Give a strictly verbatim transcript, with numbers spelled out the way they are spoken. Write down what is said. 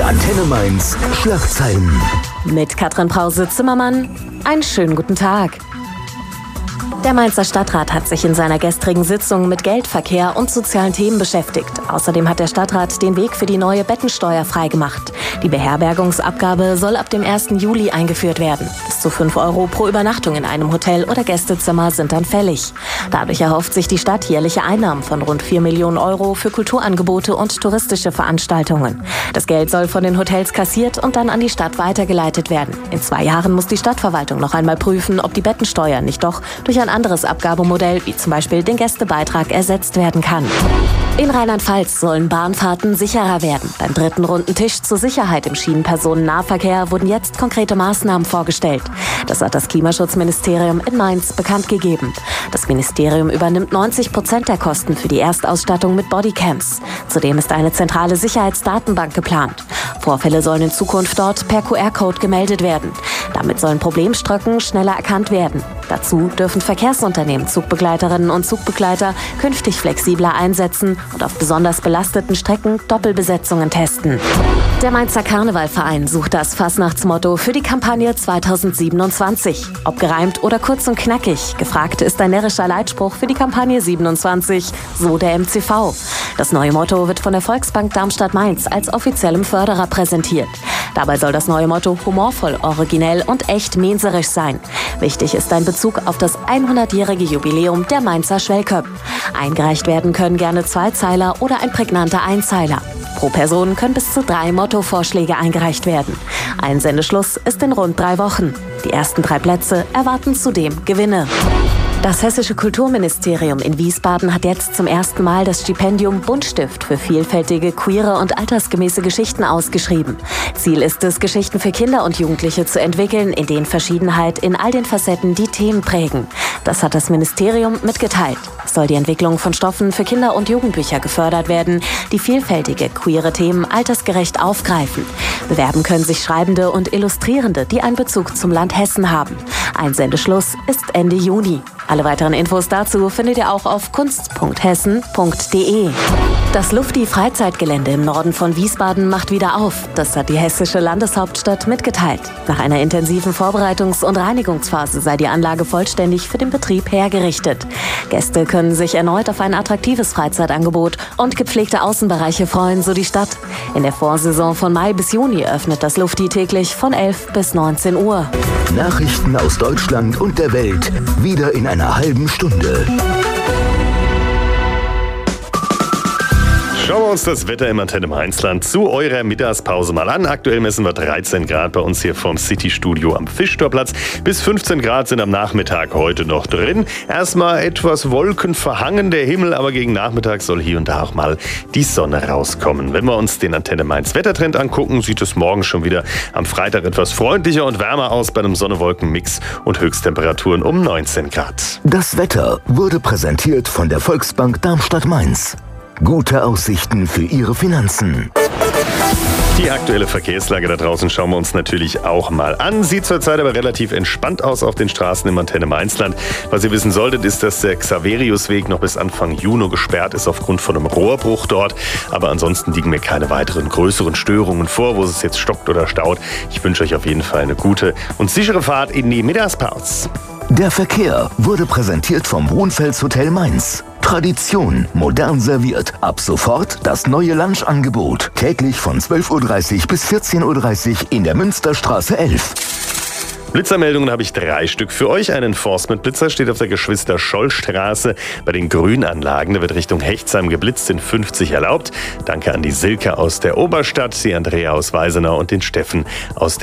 Antenne Mainz Schlagzeilen. Mit Katrin Brause-Zimmermann, einen schönen guten Tag. Der Mainzer Stadtrat hat sich in seiner gestrigen Sitzung mit Geldverkehr und sozialen Themen beschäftigt. Außerdem hat der Stadtrat den Weg für die neue Bettensteuer freigemacht. Die Beherbergungsabgabe soll ab dem ersten Juli eingeführt werden. Bis zu fünf Euro pro Übernachtung in einem Hotel oder Gästezimmer sind dann fällig. Dadurch erhofft sich die Stadt jährliche Einnahmen von rund vier Millionen Euro für Kulturangebote und touristische Veranstaltungen. Das Geld soll von den Hotels kassiert und dann an die Stadt weitergeleitet werden. In zwei Jahren muss die Stadtverwaltung noch einmal prüfen, ob die Bettensteuer nicht doch durch ein anderes Abgabemodell, wie zum Beispiel den Gästebeitrag, ersetzt werden kann. In Rheinland-Pfalz sollen Bahnfahrten sicherer werden. Beim dritten runden Tisch zur Sicherheit im Schienenpersonennahverkehr wurden jetzt konkrete Maßnahmen vorgestellt. Das hat das Klimaschutzministerium in Mainz bekannt gegeben. Das Ministerium übernimmt neunzig Prozent der Kosten für die Erstausstattung mit Bodycams. Zudem ist eine zentrale Sicherheitsdatenbank geplant. Vorfälle sollen in Zukunft dort per Q R-Code gemeldet werden. Damit sollen Problemstrecken schneller erkannt werden. Dazu dürfen Verkehrsunternehmen Zugbegleiterinnen und Zugbegleiter künftig flexibler einsetzen und auf besonders belasteten Strecken Doppelbesetzungen testen. Der Mainzer Karnevalverein sucht das Fastnachtsmotto für die Kampagne zweitausendsiebenundzwanzig. Ob gereimt oder kurz und knackig, gefragt ist ein närrischer Leitspruch für die Kampagne siebenundzwanzig, so der M C V. Das neue Motto wird von der Volksbank Darmstadt-Mainz als offiziellem Förderer präsentiert. Dabei soll das neue Motto humorvoll, originell und echt mainzerisch sein. Wichtig ist ein Bezug auf das hundertjährige Jubiläum der Mainzer Schwellköpp. Eingereicht werden können gerne Zweizeiler oder ein prägnanter Einzeiler. Pro Person können bis zu drei Mottovorschläge eingereicht werden. Einsendeschluss ist in rund drei Wochen. Die ersten drei Plätze erwarten zudem Gewinne. Das Hessische Kulturministerium in Wiesbaden hat jetzt zum ersten Mal das Stipendium Buntstift für vielfältige, queere und altersgemäße Geschichten ausgeschrieben. Ziel ist es, Geschichten für Kinder und Jugendliche zu entwickeln, in denen Verschiedenheit in all den Facetten die Themen prägen. Das hat das Ministerium mitgeteilt. Es soll die Entwicklung von Stoffen für Kinder- und Jugendbücher gefördert werden, die vielfältige, queere Themen altersgerecht aufgreifen. Bewerben können sich Schreibende und Illustrierende, die einen Bezug zum Land Hessen haben. Einsendeschluss ist Ende Juni. Alle weiteren Infos dazu findet ihr auch auf kunst punkt hessen punkt de. Das Lufti-Freizeitgelände im Norden von Wiesbaden macht wieder auf. Das hat die hessische Landeshauptstadt mitgeteilt. Nach einer intensiven Vorbereitungs- und Reinigungsphase sei die Anlage vollständig für den Betrieb hergerichtet. Gäste können sich erneut auf ein attraktives Freizeitangebot und gepflegte Außenbereiche freuen, so die Stadt. In der Vorsaison von Mai bis Juni öffnet das Lufti täglich von elf bis neunzehn Uhr. Nachrichten aus Deutschland und der Welt. Wieder in einer halben Stunde. Schauen wir uns das Wetter im Antenne Mainzland zu eurer Mittagspause mal an. Aktuell messen wir dreizehn Grad bei uns hier vom City-Studio am Fischtorplatz. Bis fünfzehn Grad sind am Nachmittag heute noch drin. Erstmal etwas wolkenverhangen der Himmel, aber gegen Nachmittag soll hier und da auch mal die Sonne rauskommen. Wenn wir uns den Antenne Mainz Wettertrend angucken, sieht es morgen schon wieder am Freitag etwas freundlicher und wärmer aus bei einem Sonne-Wolken-Mix und Höchsttemperaturen um neunzehn Grad. Das Wetter wurde präsentiert von der Volksbank Darmstadt-Mainz. Gute Aussichten für Ihre Finanzen. Die aktuelle Verkehrslage da draußen schauen wir uns natürlich auch mal an. Sieht zurzeit aber relativ entspannt aus auf den Straßen im Antenne Mainzland. Was ihr wissen solltet, ist, dass der Xaveriusweg noch bis Anfang Juni gesperrt ist aufgrund von einem Rohrbruch dort. Aber ansonsten liegen mir keine weiteren größeren Störungen vor, wo es jetzt stockt oder staut. Ich wünsche euch auf jeden Fall eine gute und sichere Fahrt in die Mittagspause. Der Verkehr wurde präsentiert vom Wohnfels Hotel Mainz. Tradition, modern serviert. Ab sofort das neue Lunchangebot. Täglich von zwölf Uhr dreißig bis vierzehn Uhr dreißig in der Münsterstraße elf. Blitzermeldungen habe ich drei Stück für euch. Ein Enforcement-Blitzer steht auf der Geschwister-Scholl-Straße bei den Grünanlagen. Da wird Richtung Hechtsheim geblitzt, in fünfzig erlaubt. Danke an die Silke aus der Oberstadt, die Andrea aus Weisenau und den Steffen aus der